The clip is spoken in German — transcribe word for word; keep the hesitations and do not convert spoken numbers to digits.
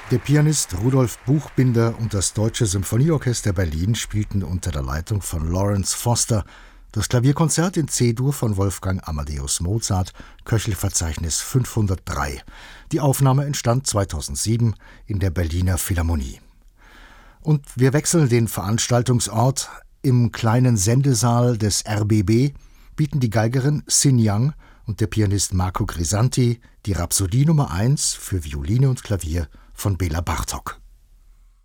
Der Pianist Rudolf Buchbinder und das Deutsche Symphonieorchester Berlin spielten unter der Leitung von Lawrence Foster das Klavierkonzert in C-Dur von Wolfgang Amadeus Mozart, Köchelverzeichnis fünfhundertdrei. Die Aufnahme entstand zweitausendsieben in der Berliner Philharmonie. Und wir wechseln den Veranstaltungsort. Im kleinen Sendesaal des R B B bieten die Geigerin Sin Yang und der Pianist Marco Grisanti die Rhapsodie Nummer eins für Violine und Klavier von Bela Bartok.